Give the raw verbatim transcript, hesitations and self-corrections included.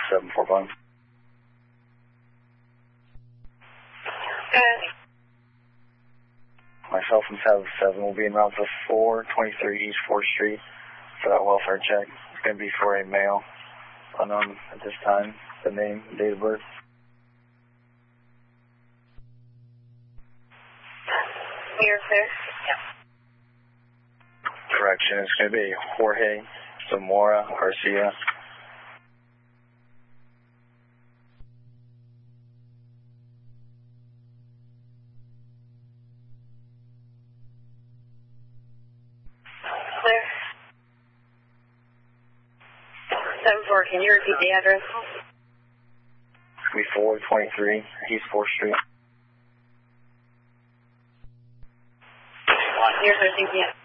seven four one. Good. Myself and seven seven will be en route to four twenty-three East fourth Street for that welfare check. It's going to be for a male, unknown at this time, the name, date of birth. You're clear? Yeah. Correction, it's going to be Jorge Zamora Garcia. Clear. seven four, can you repeat the address? It's going to be four twenty-three East fourth Street. You're clear, thank you.